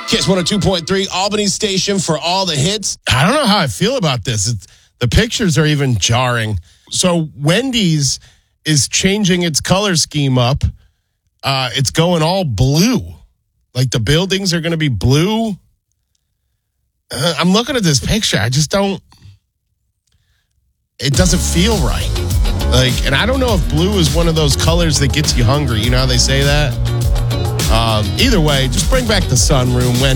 Kiss 102.3, Albany station for all the hits. I don't know how I feel about this. The pictures are even jarring. So Wendy's is changing its color scheme up. It's going all blue. Like the buildings are going to be blue. I'm looking at this picture. I just don't. It doesn't feel right. And I don't know if blue is one of those colors that gets you hungry. You know how they say that? Either way, just bring back the sunroom when